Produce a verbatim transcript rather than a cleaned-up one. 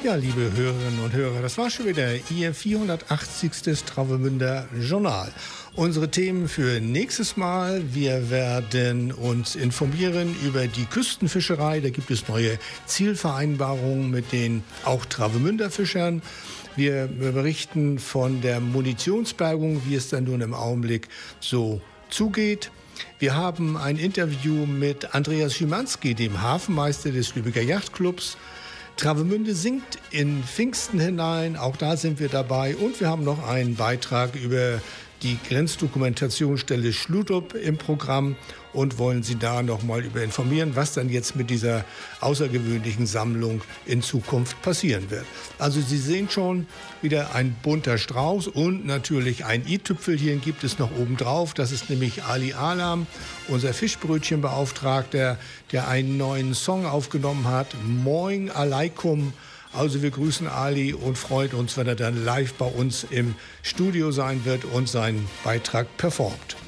Ja, liebe Hörerinnen und Hörer, das war schon wieder Ihr vierhundertachtzigste Travemünder Journal. Unsere Themen für nächstes Mal: Wir werden uns informieren über die Küstenfischerei. Da gibt es neue Zielvereinbarungen mit den auch Travemünder Fischern. Wir berichten von der Munitionsbergung, wie es dann nun im Augenblick so zugeht. Wir haben ein Interview mit Andreas Schimanski, dem Hafenmeister des Lübecker Yachtclubs. Travemünde singt in Pfingsten hinein, auch da sind wir dabei. Und wir haben noch einen Beitrag über die Grenzdokumentationsstelle Schlutup im Programm und wollen Sie da noch mal über informieren, was dann jetzt mit dieser außergewöhnlichen Sammlung in Zukunft passieren wird. Also Sie sehen schon, wieder ein bunter Strauß und natürlich ein i-Tüpfelchen gibt es noch obendrauf. Das ist nämlich Ali Alam, unser Fischbrötchenbeauftragter, der einen neuen Song aufgenommen hat, Moin Alaikum. Also wir grüßen Ali und freuen uns, wenn er dann live bei uns im Studio sein wird und seinen Beitrag performt.